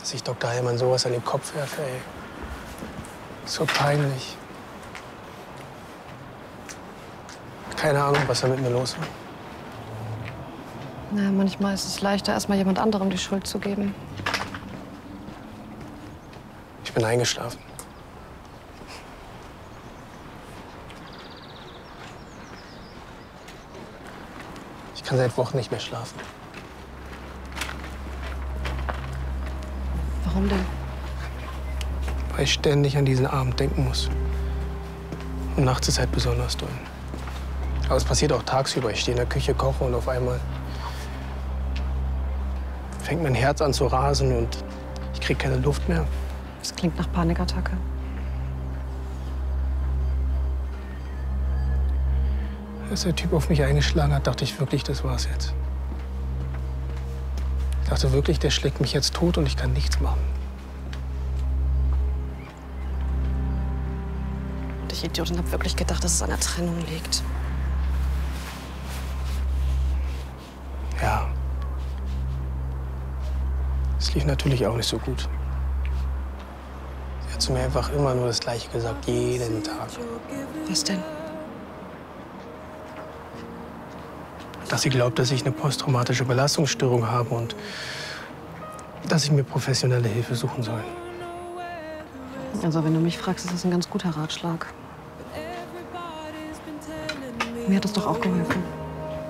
Dass ich Dr. Heilmann sowas an den Kopf werfe, ey. So peinlich. Keine Ahnung, was da mit mir los war. Na, manchmal ist es leichter, erst mal jemand anderem die Schuld zu geben. Ich bin eingeschlafen. Ich kann seit Wochen nicht mehr schlafen. Warum denn? Weil ich ständig an diesen Abend denken muss. Und nachts ist halt besonders doll. Aber es passiert auch tagsüber. Ich stehe in der Küche, koche und auf einmal fängt mein Herz an zu rasen und ich kriege keine Luft mehr. Das klingt nach Panikattacke. Als der Typ auf mich eingeschlagen hat, dachte ich wirklich, das war's jetzt. Ich dachte wirklich, der schlägt mich jetzt tot und ich kann nichts machen. Und ich Idiotin habe wirklich gedacht, dass es an der Trennung liegt. Ja. Es lief natürlich auch nicht so gut. Sie hat zu mir einfach immer nur das Gleiche gesagt, jeden Tag. Was denn? Dass sie glaubt, dass ich eine posttraumatische Belastungsstörung habe und dass ich mir professionelle Hilfe suchen soll. Also, wenn du mich fragst, ist das ein ganz guter Ratschlag. Mir hat es doch auch geholfen.